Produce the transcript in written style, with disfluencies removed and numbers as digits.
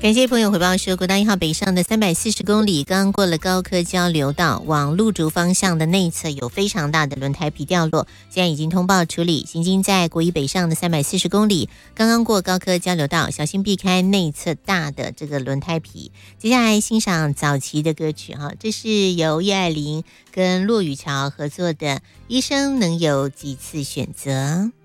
感谢朋友回报说，国道1号北上的340公里，刚过了高科交流道，往路竹方向的内侧有非常大的轮胎皮掉落，现在已经通报处理。行经在国一北上的340公里，刚刚过高科交流道，小心避开内侧大的这个轮胎皮。接下来欣赏早期的歌曲哈，这是由叶爱玲跟骆雨乔合作的《一生能有几次选择》。